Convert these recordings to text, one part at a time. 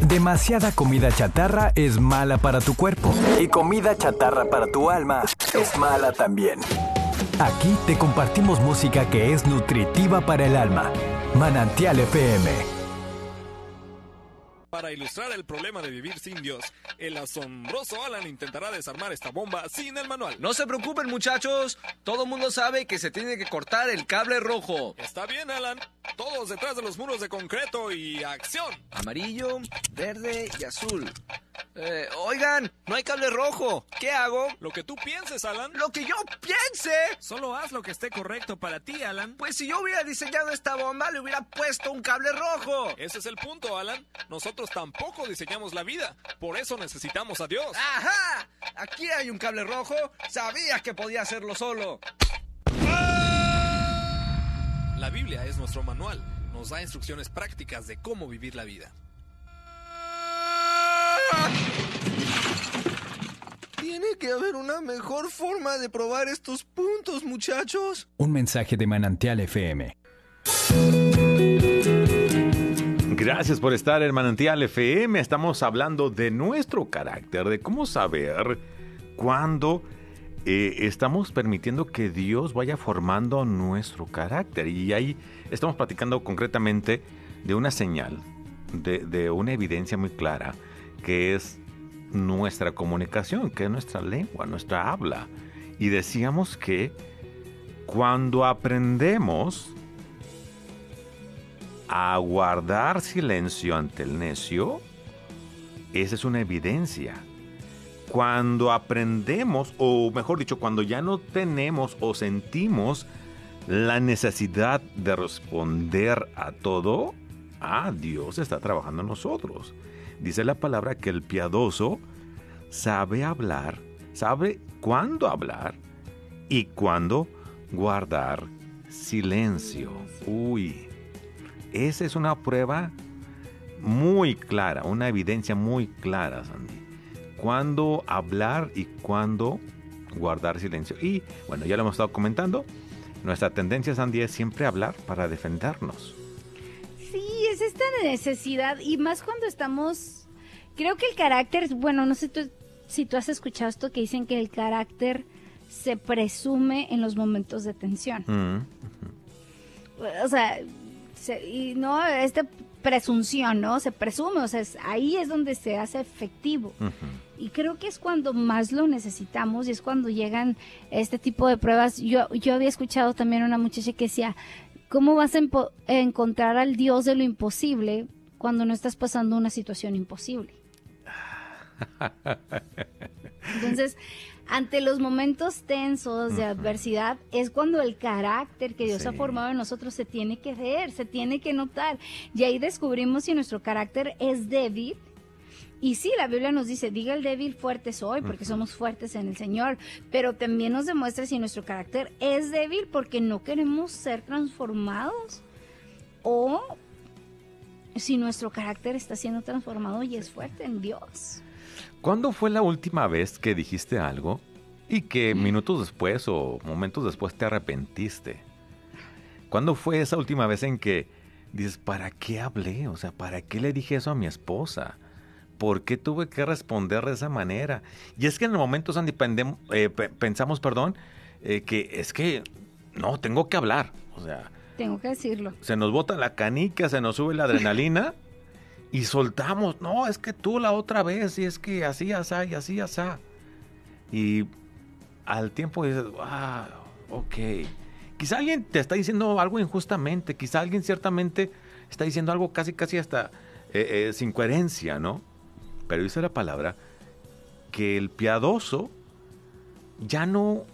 Demasiada comida chatarra es mala para tu cuerpo. Y comida chatarra para tu alma es mala también. Aquí te compartimos música que es nutritiva para el alma. Manantial FM. Para ilustrar el problema de vivir sin Dios, el asombroso Alan intentará desarmar esta bomba sin el manual. No se preocupen, muchachos. Todo mundo sabe que se tiene que cortar el cable rojo. Está bien, Alan. Todos detrás de los muros de concreto y acción. Amarillo, verde y azul. Oigan, no hay cable rojo. ¿Qué hago? Lo que tú pienses, Alan. ¡Lo que yo piense! Solo haz lo que esté correcto para ti, Alan. Pues si yo hubiera diseñado esta bomba, le hubiera puesto un cable rojo. Ese es el punto, Alan. Nosotros tampoco diseñamos la vida. Por eso necesitamos a Dios. ¡Ajá! Aquí hay un cable rojo. Sabía que podía hacerlo solo. La Biblia es nuestro manual. Nos da instrucciones prácticas de cómo vivir la vida. Tiene que haber una mejor forma de probar estos puntos, muchachos. Un mensaje de Manantial FM. Gracias por estar en Manantial FM. Estamos hablando de nuestro carácter, de cómo saber cuándo estamos permitiendo que Dios vaya formando nuestro carácter. Y ahí estamos platicando concretamente de una señal, de una evidencia muy clara, que es nuestra comunicación, que es nuestra lengua, nuestra habla. Y decíamos que cuando aprendemos a guardar silencio ante el necio, esa es una evidencia. Cuando aprendemos, o mejor dicho, cuando ya no tenemos o sentimos la necesidad de responder a todo, Dios está trabajando en nosotros. Dice la palabra que el piadoso sabe hablar, sabe cuándo hablar y cuándo guardar silencio. Esa es una prueba muy clara, una evidencia muy clara, Sandy. Cuándo hablar y cuándo guardar silencio. Y bueno, ya lo hemos estado comentando, nuestra tendencia, Sandy, es siempre hablar para defendernos. Sí, es esta necesidad, y más cuando estamos... Creo que el carácter, bueno, no sé si tú has escuchado esto que dicen que el carácter se presume en los momentos de tensión. O sea, esta presunción, ¿no? Se presume, o sea, ahí es donde se hace efectivo. Y creo que es cuando más lo necesitamos y es cuando llegan este tipo de pruebas. Yo había escuchado también a una muchacha que decía, ¿cómo vas a encontrar al Dios de lo imposible cuando no estás pasando una situación imposible? Entonces, ante los momentos tensos de adversidad, es cuando el carácter que Dios ha formado en nosotros se tiene que ver, se tiene que notar. Y ahí descubrimos si nuestro carácter es débil. Y sí, la Biblia nos dice, diga el débil, fuerte soy, porque somos fuertes en el Señor. Pero también nos demuestra si nuestro carácter es débil porque no queremos ser transformados. O si nuestro carácter está siendo transformado y es fuerte en Dios. ¿Cuándo fue la última vez que dijiste algo y que minutos después o momentos después te arrepentiste? ¿Cuándo fue esa última vez en que dices, ¿para qué hablé? O sea, ¿para qué le dije eso a mi esposa? ¿Por qué tuve que responder de esa manera? Y es que en el momento, Sandy, pensamos, que es que no, tengo que hablar. O sea, tengo que decirlo. Se nos bota la canica, se nos sube la adrenalina y soltamos. No, es que tú la otra vez, y es que así, asá, y así, asá. Y al tiempo dices, ok. Quizá alguien te está diciendo algo injustamente, quizá alguien ciertamente está diciendo algo casi hasta sin coherencia, ¿no? Pero dice la palabra que el piadoso ya no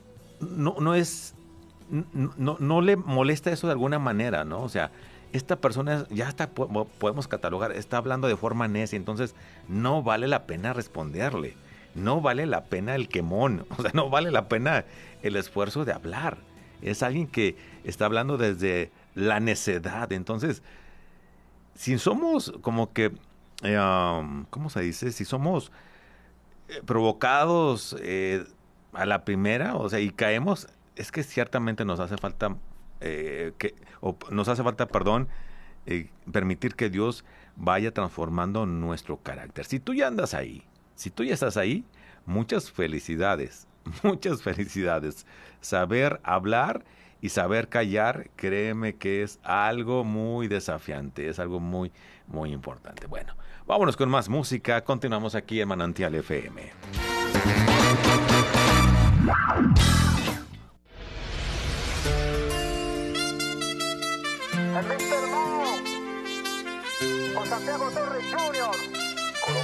le molesta eso de alguna manera, ¿no? O sea, esta persona ya está, podemos catalogar, está hablando de forma necia, entonces no vale la pena responderle, no vale la pena el quemón, o sea, no vale la pena el esfuerzo de hablar. Es alguien que está hablando desde la necedad. Entonces, si somos como que, ¿cómo se dice? Si somos provocados a la primera, o sea, y caemos, es que ciertamente nos hace falta, permitir que Dios vaya transformando nuestro carácter. Si tú ya andas ahí, si tú ya estás ahí, muchas felicidades, muchas felicidades. Saber hablar y saber callar, créeme que es algo muy desafiante, es algo muy, muy importante. Bueno, vámonos con más música, continuamos aquí en Manantial FM. El Mr. Mo, con Santiago Torres Jr.